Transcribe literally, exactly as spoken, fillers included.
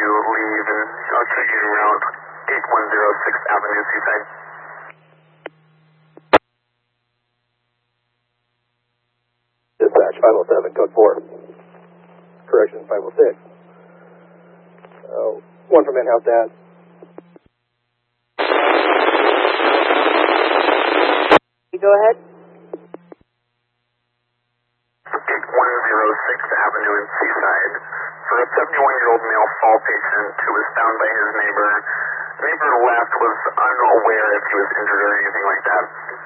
leave and I'll show you around eight one zero sixth Avenue, Seaside. Dispatch five oh seven, code four. Correction five oh six. Uh, one from in-house dad. Go ahead. eight one zero sixth Avenue in Seaside. For a seventy-one-year-old male fall patient who was found by his neighbor. The neighbor left, was unaware if he was injured or anything like that.